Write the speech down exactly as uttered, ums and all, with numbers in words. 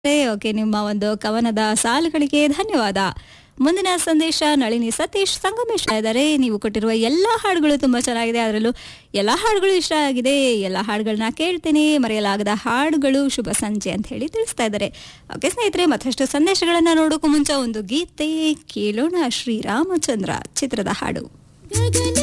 Okay, ನಿಮ್ಮ ಒಂದು ಕವನದ ಸಾಲುಗಳಿಗೆ ಧನ್ಯವಾದ. ಮುಂದಿನ ಸಂದೇಶ ನಳಿನಿ ಸತೀಶ್ ಸಂಗಮೇಶ್ ಇದ್ದಾರೆ. ನೀವು ಕೊಟ್ಟಿರುವ ಎಲ್ಲಾ ಹಾಡುಗಳು ತುಂಬಾ ಚೆನ್ನಾಗಿದೆ, ಅದರಲ್ಲೂ ಎಲ್ಲಾ ಹಾಡುಗಳು ಇಷ್ಟ ಆಗಿದೆ, ಎಲ್ಲಾ ಹಾಡುಗಳನ್ನ ಕೇಳ್ತೀನಿ, ಮರೆಯಲಾಗದ ಹಾಡುಗಳು, ಶುಭ ಸಂಜೆ ಅಂತ ಹೇಳಿ ತಿಳಿಸ್ತಾ ಇದ್ದಾರೆ. ಓಕೆ ಸ್ನೇಹಿತರೆ, ಮತ್ತಷ್ಟು ಸಂದೇಶಗಳನ್ನ ನೋಡೋಕ್ಕೂ ಮುಂಚೆ ಒಂದು ಗೀತೆ ಕೇಳೋಣ. ಶ್ರೀರಾಮಚಂದ್ರ ಚಿತ್ರದ ಹಾಡು.